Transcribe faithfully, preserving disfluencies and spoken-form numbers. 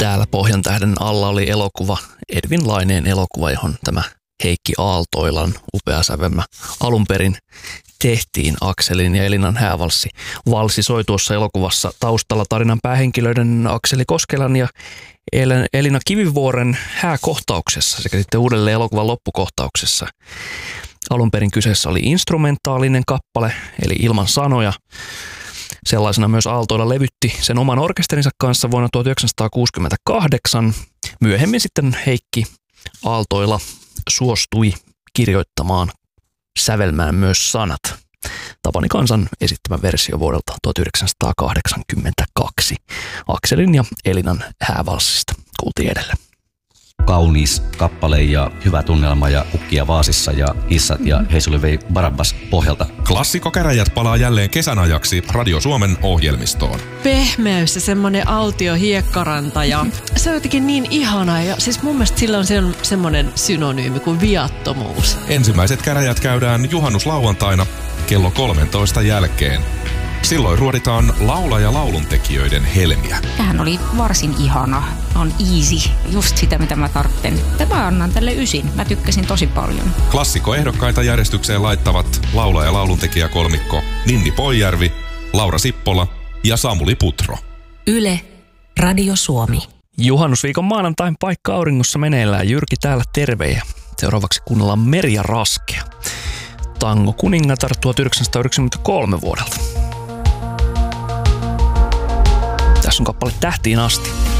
Täällä Pohjantähden alla oli elokuva, Edvin Laineen elokuva, johon tämä Heikki Aaltoilan upea sävelmä alun perin tehtiin. Akselin ja Elinan häävalssi. Valssi soi tuossa elokuvassa taustalla tarinan päähenkilöiden Akseli Koskelan ja Elina Kivivuoren hääkohtauksessa sekä sitten uudelleen elokuvan loppukohtauksessa. Alun perin kyseessä oli instrumentaalinen kappale, eli ilman sanoja. Sellaisena myös Aaltoila levytti sen oman orkesterinsa kanssa vuonna tuhatyhdeksänsataakuusikymmentäkahdeksan. Myöhemmin sitten Heikki Aaltoila suostui kirjoittamaan sävelmään myös sanat. Tapani Kansan esittämä versio vuodelta tuhatyhdeksänsataakahdeksankymmentäkaksi. Akselin ja Elinan häävalssista kuultiin edellä. Kaunis kappale ja hyvä tunnelma ja Ukkia vaasissa ja Hissat ja Heisuli vei Barabbas pohjalta. Klassikkokäräjät palaa jälleen kesän ajaksi Radio Suomen ohjelmistoon. Pehmeys ja semmoinen autio hiekkaranta ja se on jotenkin niin ihanaa ja siis mun mielestä sillä on se, semmoinen synonyymi kuin viattomuus. Ensimmäiset käräjät käydään juhannuslauantaina kello kolmentoista jälkeen. Silloin ruoditaan laula- ja lauluntekijöiden helmiä. Tämähän oli varsin ihana. On easy. Just sitä, mitä mä tarvitsen. Mä annan tälle ysin. Mä tykkäsin tosi paljon. Klassikkoehdokkaita järjestykseen laittavat laula- ja lauluntekijäkolmikko Ninni Poijärvi, Laura Sippola ja Samuli Putro. Yle, Radio Suomi. Juhannusviikon maanantain paikka auringossa meneillään. Jyrki täällä terve ja seuraavaksi kuunnellaan Merja Raskea. Tango kuningatar tuhatyhdeksänsataayhdeksänkymmentäkolme vuodelta. Tässä on kappale Tähtiin asti.